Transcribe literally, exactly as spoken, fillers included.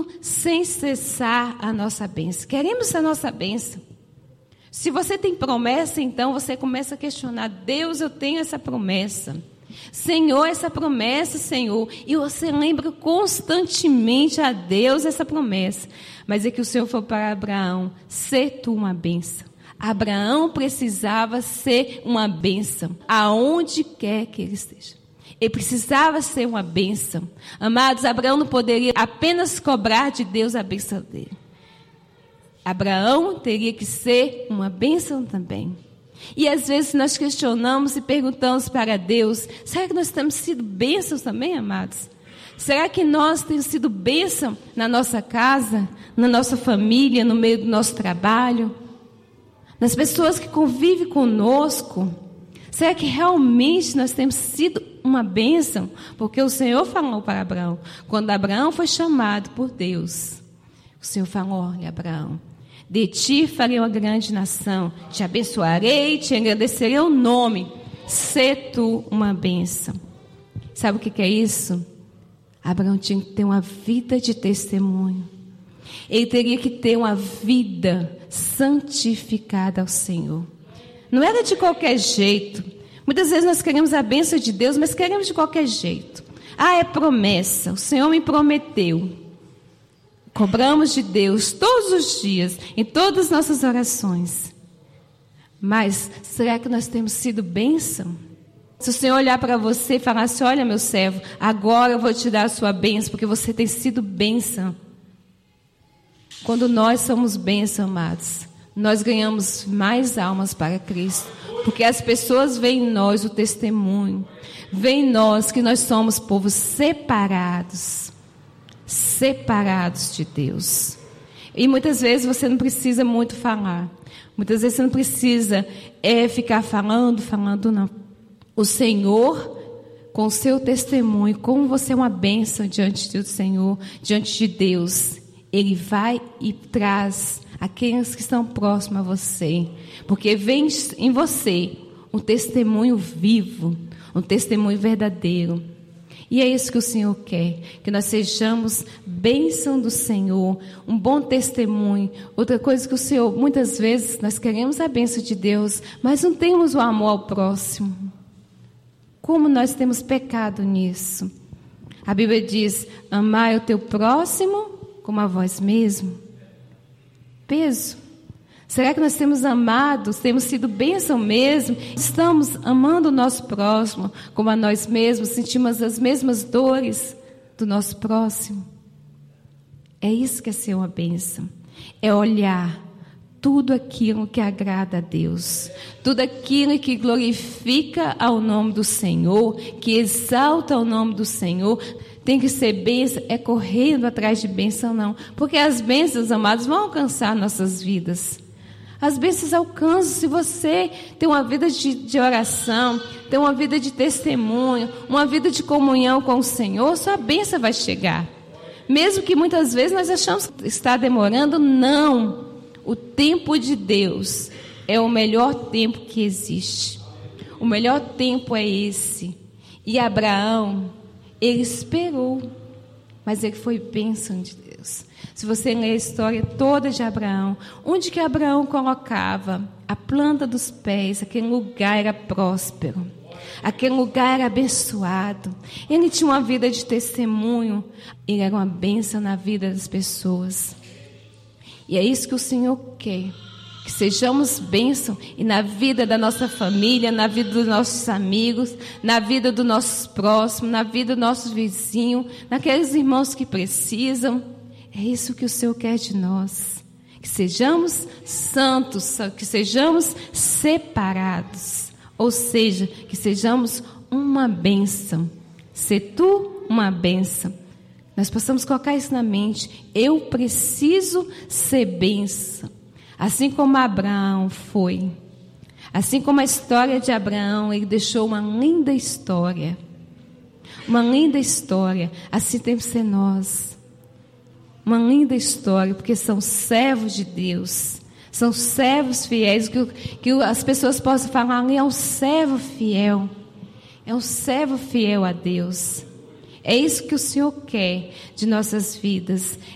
sem cessar a nossa bênção. Queremos a nossa bênção. Se você tem promessa, então você começa a questionar: Deus, eu tenho essa promessa. Senhor, essa promessa, Senhor. E você lembra constantemente a Deus essa promessa. Mas é que o Senhor falou para Abraão: ser tu uma bênção. Abraão precisava ser uma bênção, aonde quer que ele esteja. Ele precisava ser uma bênção. Amados, Abraão não poderia apenas cobrar de Deus a bênção dele. Abraão teria que ser uma bênção também. E às vezes nós questionamos e perguntamos para Deus: será que nós temos sido bênçãos também, amados? Será que nós temos sido bênção na nossa casa, na nossa família, no meio do nosso trabalho, nas pessoas que convivem conosco? Será que realmente nós temos sido uma bênção? Porque o Senhor falou para Abraão, quando Abraão foi chamado por Deus, o Senhor falou: olha, Abraão, de ti farei uma grande nação, te abençoarei, te engrandecerei o nome, sê tu uma bênção. Sabe o que é isso? Abraão tinha que ter uma vida de testemunho. Ele teria que ter uma vida santificada ao Senhor. Não era de qualquer jeito. Muitas vezes nós queremos a bênção de Deus, mas queremos de qualquer jeito. Ah, é promessa, o Senhor me prometeu. Cobramos de Deus todos os dias, em todas as nossas orações. Mas será que nós temos sido bênção? Se o Senhor olhar para você e falar assim: olha, meu servo, agora eu vou te dar a sua bênção, porque você tem sido bênção. Quando nós somos bênção, amados, nós ganhamos mais almas para Cristo. Porque as pessoas veem em nós o testemunho. Veem em nós que nós somos povos separados. Separados de Deus. E muitas vezes você não precisa muito falar. Muitas vezes você não precisa é, ficar falando, falando, não. O Senhor, com o seu testemunho, como você é uma bênção diante do Senhor, diante de Deus, Ele vai e traz aqueles que estão próximos a você. Porque vem em você um testemunho vivo, um testemunho verdadeiro. E é isso que o Senhor quer, que nós sejamos bênção do Senhor, um bom testemunho. Outra coisa que o Senhor, muitas vezes, nós queremos a bênção de Deus, mas não temos o amor ao próximo. Como nós temos pecado nisso? A Bíblia diz: amai o teu próximo como a vós mesmo. Peso. Será que nós temos amado, temos sido bênção mesmo? Estamos amando o nosso próximo como a nós mesmos? Sentimos as mesmas dores do nosso próximo? É isso que é ser uma bênção. É olhar tudo aquilo que agrada a Deus. Tudo aquilo que glorifica ao nome do Senhor, que exalta o nome do Senhor. Tem que ser bênção, é correndo atrás de bênção, não. Porque as bênçãos, amados, vão alcançar nossas vidas. As bênçãos alcançam se você tem uma vida de, de oração, tem uma vida de testemunho, uma vida de comunhão com o Senhor, sua bênção vai chegar. Mesmo que muitas vezes nós achamos que está demorando, não. O tempo de Deus é o melhor tempo que existe. O melhor tempo é esse. E Abraão, ele esperou, mas ele foi bênção de Deus. Se você ler a história toda de Abraão, onde que Abraão colocava a planta dos pés, aquele lugar era próspero, aquele lugar era abençoado. Ele tinha uma vida de testemunho, ele era uma bênção na vida das pessoas. E é isso que o Senhor quer, que sejamos bênção e na vida da nossa família, na vida dos nossos amigos, na vida dos nossos próximos, na vida dos nossos vizinhos, naqueles irmãos que precisam. É isso que o Senhor quer de nós, que sejamos santos, que sejamos separados, ou seja, que sejamos uma bênção. Ser tu uma bênção. Nós possamos colocar isso na mente. Eu preciso ser bênção. Assim como Abraão foi. Assim como a história de Abraão, ele deixou uma linda história. Uma linda história. Assim temos que ser nós. Uma linda história, porque são servos de Deus. São servos fiéis. Que, que as pessoas possam falar, ali é um servo fiel. É um servo fiel a Deus. É isso que o Senhor quer de nossas vidas.